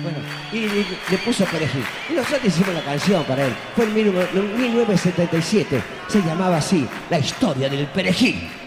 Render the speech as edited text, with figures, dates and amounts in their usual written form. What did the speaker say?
Bueno, y le puso Perejil. Y nosotros hicimos la canción para él. Fue en 1977. Se llamaba así, La historia del Perejil.